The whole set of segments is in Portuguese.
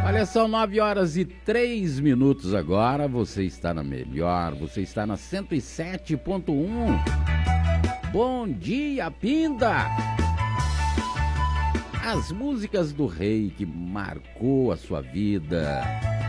Olha, são 9h03 agora, você está na melhor, você está na 107.1. Bom dia, Pinda! As músicas do rei que marcou a sua vida.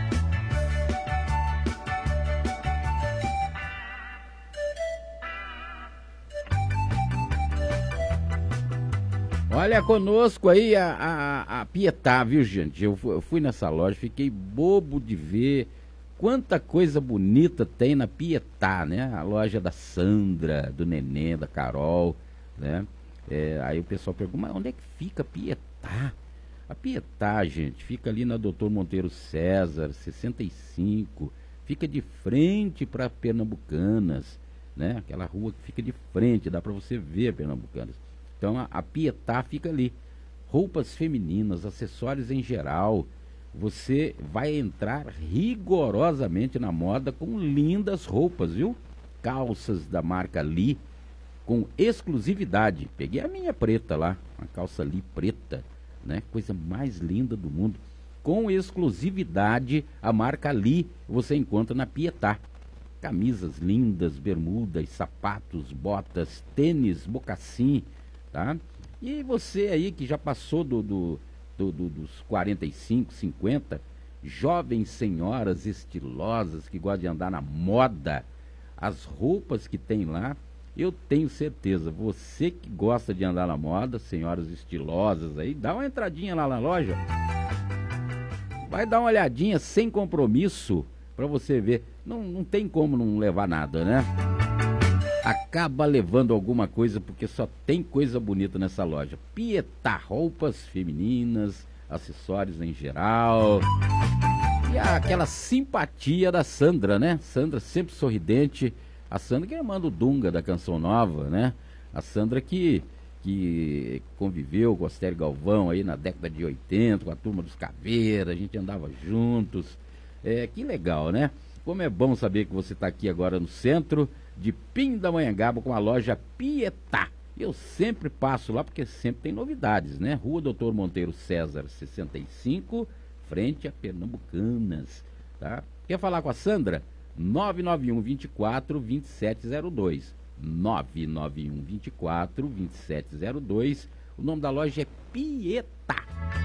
Olha conosco aí a Pietá, viu, gente? Eu fui nessa loja, fiquei bobo de ver quanta coisa bonita tem na Pietá, né? A loja da Sandra, do Nenê, da Carol, né? Aí o pessoal pergunta, mas onde é que fica a Pietá? A Pietá, gente, fica ali na Doutor Monteiro César, 65, fica de frente para Pernambucanas, né? Aquela rua que fica de frente, dá para você ver Pernambucanas. Então a Pietá fica ali. Roupas femininas, acessórios em geral. Você vai entrar rigorosamente na moda com lindas roupas, viu? Calças da marca Lee, com exclusividade. Peguei a minha preta lá, uma calça Lee preta, né? Coisa mais linda do mundo. Com exclusividade, a marca Lee você encontra na Pietá. Camisas lindas, bermudas, sapatos, botas, tênis, mocassim, tá? E você aí que já passou dos 45, 50, jovens senhoras estilosas que gostam de andar na moda, as roupas que tem lá, eu tenho certeza, você que gosta de andar na moda, senhoras estilosas aí, dá uma entradinha lá na loja, vai dar uma olhadinha sem compromisso pra você ver, não tem como não levar nada, né? Acaba levando alguma coisa, porque só tem coisa bonita nessa loja. Pietá, roupas femininas, acessórios em geral. E aquela simpatia da Sandra, né? Sandra sempre sorridente. A Sandra que manda o Dunga da Canção Nova, né? A Sandra que conviveu com o Astério Galvão aí na década de 80, com a turma dos Caveiras, a gente andava juntos. Que legal, né? Como é bom saber que você está aqui agora no centro de Pindamonhangaba com a loja Pietá. Eu sempre passo lá porque sempre tem novidades, né? Rua Doutor Monteiro César, 65, frente a Pernambucanas, tá? Quer falar com a Sandra? 991 24 2702. 991 24 2702. O nome da loja é Pietá.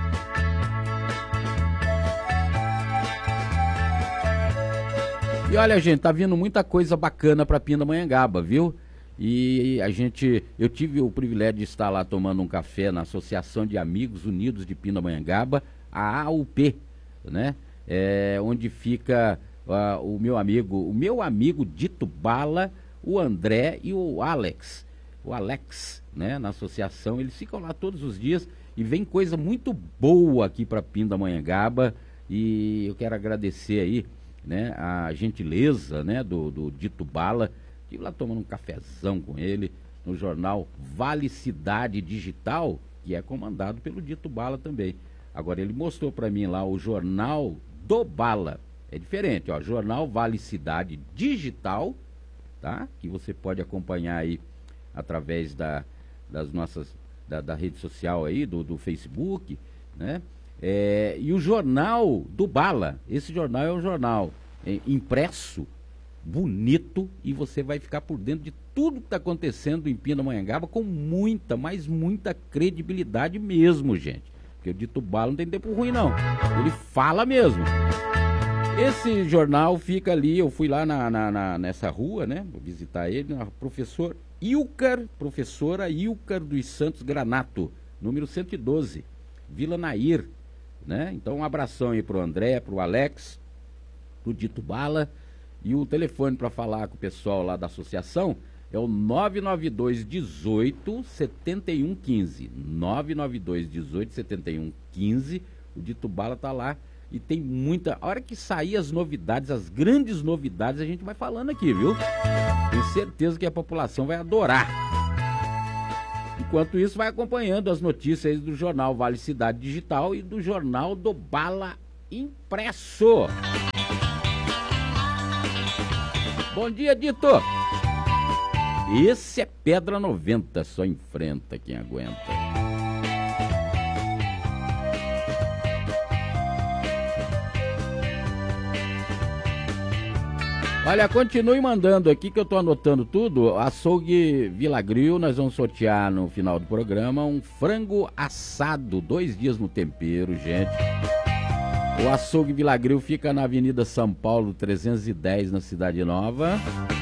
E olha, gente, tá vindo muita coisa bacana pra Pindamonhangaba, viu? E eu tive o privilégio de estar lá tomando um café na Associação de Amigos Unidos de Pindamonhangaba, a AUP, né? Onde fica o meu amigo Dito Bala, o André e o Alex, né? Na associação, eles ficam lá todos os dias e vem coisa muito boa aqui pra Pindamonhangaba e eu quero agradecer aí, né, a gentileza, né, do Dito Bala. Estive lá tomando um cafezão com ele no jornal Vale Cidade Digital, que é comandado pelo Dito Bala também. Agora ele mostrou para mim lá o jornal do Bala, é diferente, ó, jornal Vale Cidade Digital, tá? Que você pode acompanhar aí através das nossas da rede social aí, do Facebook, né? E o jornal do Bala, esse jornal é um jornal impresso, bonito, e você vai ficar por dentro de tudo que está acontecendo em Pindamonhangaba com muita, mas muita credibilidade mesmo, gente. Porque o Dito Bala não tem tempo ruim, não. Ele fala mesmo. Esse jornal fica ali, eu fui lá nessa rua, né? Vou visitar ele, na professora Ilcar dos Santos Granato, número 112, Vila Nair, né? Então um abração aí pro André, pro Alex, pro Dito Bala, e o telefone para falar com o pessoal lá da associação é o 992 18 71 15, 992 18 71 15. O Dito Bala tá lá e tem muita, a hora que sair as novidades, as grandes novidades, a gente vai falando aqui, viu? Tenho certeza que a população vai adorar. Enquanto isso, vai acompanhando as notícias do jornal Vale Cidade Digital e do jornal do Bala impresso. Bom dia, Dito. Esse é Pedra 90, só enfrenta quem aguenta. Olha, continue mandando aqui que eu tô anotando tudo. Açougue Vilagril, nós vamos sortear no final do programa um frango assado, 2 dias no tempero, gente. O Açougue Vilagril fica na Avenida São Paulo, 310, na Cidade Nova.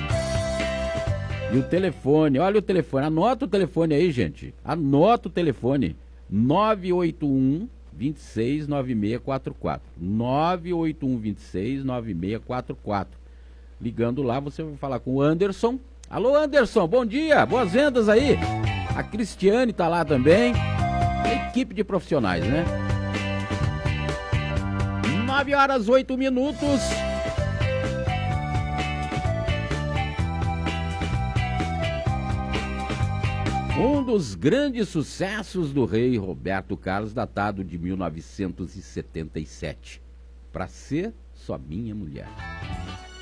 E o telefone, olha o telefone, anota o telefone aí, gente. Anota o telefone, 981 26 9644. 981 26 9644. Ligando lá, você vai falar com o Anderson. Alô, Anderson, bom dia, boas vendas aí. A Cristiane tá lá também. Equipe de profissionais, né? 9h08. Um dos grandes sucessos do rei Roberto Carlos, datado de 1977. Pra ser só minha mulher.